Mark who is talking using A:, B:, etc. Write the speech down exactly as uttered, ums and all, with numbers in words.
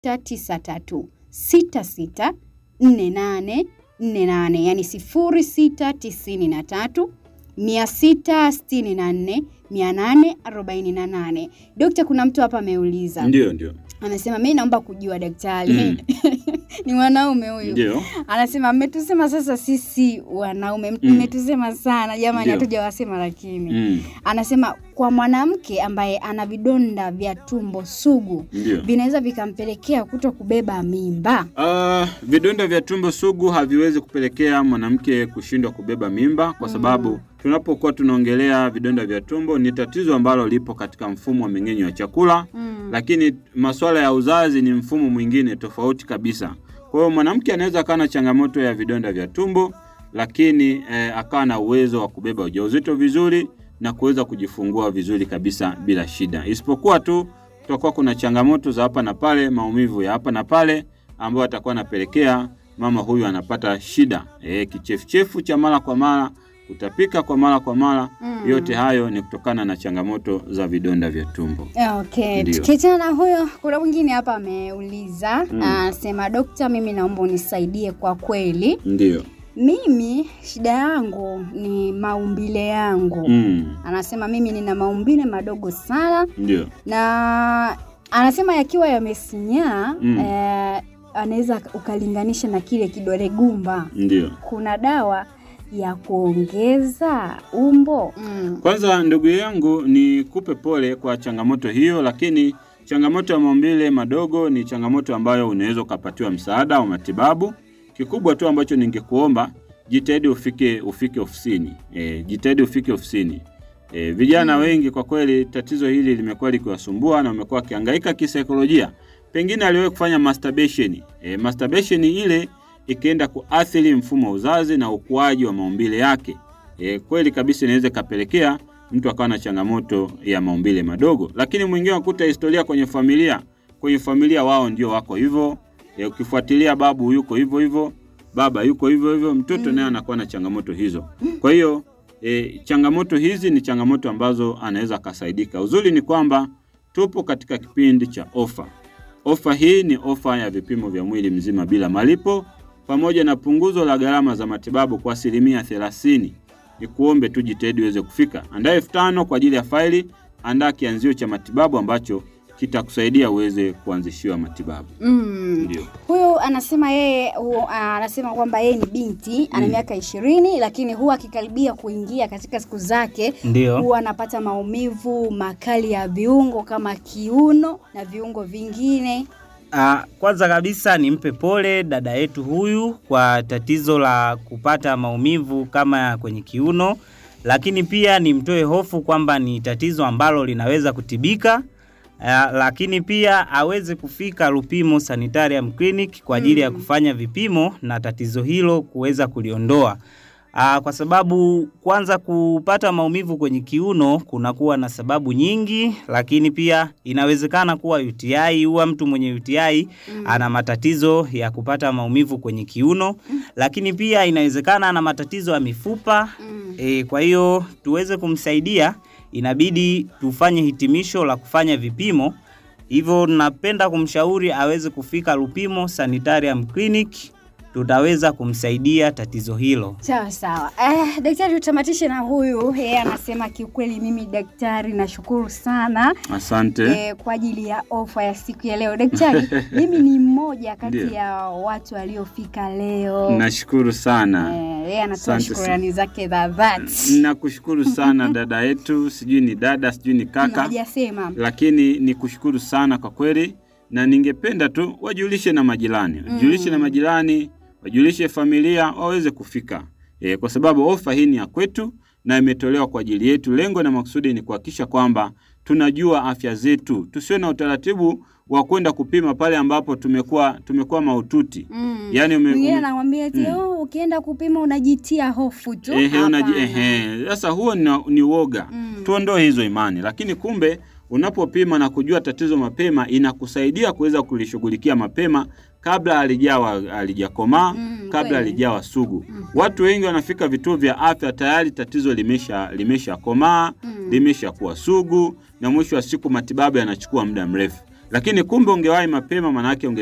A: tisa tatu sita sita nne nane nne nane, yani sifuri sita tisini na tatu mia sita sitini na nne mia nane arobaini na nane. Dokta, kuna mtu hapa ameuliza.
B: Ndio, ndio.
A: Anasema mimi naomba kujua daktari. Mm. Ni mwanaume huyu.
B: Ndio.
A: Anasema mmetusema sasa sisi wanaume, mmetusema mm. sana jamani, hatujawasema lakini. Mm. Anasema kwa mwanamke ambaye ana vidonda vya tumbo sugu, vinaweza vikampelekea kuto kubeba mimba.
B: Ah, uh, vidonda vya tumbo sugu haviwezi kupelekea mwanamke kushindwa kubeba mimba kwa sababu mm. tunapokuwa tunaongelea vidonda vya tumbo ni tatizo ambalo lipo katika mfumo wa mmeng'enyo wa chakula, mm. lakini masuala ya uzazi ni mfumo mwingine tofauti kabisa. Kwa hiyo mwanamke anaweza kuwa na changamoto ya vidonda vya tumbo lakini eh, akawa na uwezo wa kubeba ujauzito vizuri na kuweza kujifungua vizuri kabisa bila shida. Isipokuwa tu tutakuwa kuna changamoto za hapa na pale, maumivu ya hapa na pale ambayo atakuwa anapelekea mama huyu anapata shida. Eh, kichefuchefu cha mara kwa mara, kutapika kwa mara kwa mara, mm. yote hayo ni kutokana na changamoto za vidonda vya tumbo.
A: Okay. Tukiachana huyo, kuna mwingine hapa ameuliza, anasema mm. Dokta, mimi naomba unisaidie kwa kweli.
B: Ndio.
A: Mimi shida yangu ni maumbile yangu. Mm. Anasema mimi nina maumbile madogo sana.
B: Ndio.
A: Na anasema yakiwa yamesinyaa, mm. eh, anaweza ukalinganisha na kile kidole gumba.
B: Ndio.
A: Kuna dawa ya kuongeza umbo?
B: Mm. Kwanza ndugu yangu, ni kupe pole kwa changamoto hiyo, lakini changamoto ya maumbile madogo ni changamoto ambayo unaweza kupatiwa msaada wa matibabu. Kikubwa tu ambacho ningekuomba, jitahidi ufike ufike ofisini. E, jitahidi ufike ofisini. E, vijana mm. wengi kwa kweli tatizo hili limekuwa likiwasumbua na wamekuwa kihangaika kisaikolojia. Pengine aliwahi kufanya masturbation. E, masturbation ile ikienda kuathiri mfumo wa uzazi na ukuaji wa maumbile yake. E, kweli kabisa inaweza kapelekea mtu akawa na changamoto ya maumbile madogo. Lakini mwingine wakuta historia kwenye familia, kwenye familia wao ndio wako hivyo. E, ukifuatilia babu yuko hivyo hivyo, baba yuko hivyo hivyo, mtoto mm. naye anakuwa na changamoto hizo. Kwa hiyo e, changamoto hizi ni changamoto ambazo anaweza kasaidika. Uzuri ni kwamba tupo katika kipindi cha ofa. Ofa hii ni ofa ya vipimo vya mwili mzima bila malipo, pamoja na punguzo la gharama za matibabu kwa asilimia thelathini. Nikuombe tu jitahidi uweze kufika. Andaa elfu tano kwa ajili ya faili, andaa kianzio cha matibabu ambacho kitakusaidia uweze kuanzishiwa matibabu.
A: Mm. Ndio. Huyu anasema yeye uh, anasema kwamba yeye ni binti, ana mm. miaka ishirini, lakini huwa akikaribia kuingia katika siku zake, huwa anapata maumivu makali ya viungo kama kiuno na viungo vingine.
C: Uh, kwanza kabisa nimpe pole dada yetu huyu kwa tatizo la kupata maumivu kama kwenye kiuno, lakini pia nimtoe hofu kwamba ni tatizo ambalo linaweza kutibika. Uh, lakini pia aweze kufika Lupimo Sanitarium Clinic kwa ajili mm. ya kufanya vipimo na tatizo hilo kuweza kuliondoa. Uh, kwa sababu kwanza kupata maumivu kwenye kiuno kunakuwa na sababu nyingi, lakini pia inawezekana kuwa U T I. Huwa mtu mwenye U T I mm. ana matatizo ya kupata maumivu kwenye kiuno, mm. lakini pia inawezekana ana matatizo ya mifupa. Mm. E, kwa hiyo tuweze kumsaidia, inabidi tufanye hitimisho la kufanya vipimo. Hivyo napenda kumshauri aweze kufika Lupimo Sanitarium Clinic, tutaweza kumsaidia tatizo hilo.
A: Sawa sawa. Eh, daktari, tutamatishe na huyu. Yeye anasema kiukweli mimi daktari nashukuru sana.
B: Asante.
A: Eh, kwa ajili ya ofa ya siku ya leo. Daktari, mimi ni mmoja kati Dio. ya watu waliofika leo.
B: Nashukuru sana.
A: Eh, yeye anatoa shukrani zake za dhati.
B: Nakushukuru sana dada yetu, sijui ni dada, sijui ni kaka.
A: Hajasema.
B: Lakini nikushukuru sana kwa kweli, na ningependa tu wajulishe na majirani. Wajulishe mm. na majirani, wajulishe familia waweze kufika. E, kwa sababu ofa hii ni ya kwetu na imetolewa kwa ajili yetu. Lengo na makusudi ni kuhakikisha kwamba tunajua afya zetu. Tusiwe na utaratibu wa kwenda kupima pale ambapo tumekuwa tumekuwa mahututi. Mm. Yaani ume,
A: ume anakuambia eti mm. oh, ukienda kupima unajitia hofu tu.
B: Ehe, unaji ehe. Sasa huo ni, ni uoga. Mm. Tuondoe hizo imani. Lakini kumbe unapopima na kujua tatizo mapema inakusaidia kuweza kulishughulikia mapema kabla halijawa halijakomaa, mm, kabla halijawa sugu. Mm. Watu wengi wanafika vituo vya afya tayari tatizo limesha limesha komaa, mm. limesha kuwa sugu, na mwisho wa siku matibabu yanachukua muda mrefu. Lakini kumbe ungewahi mapema, maana yake unge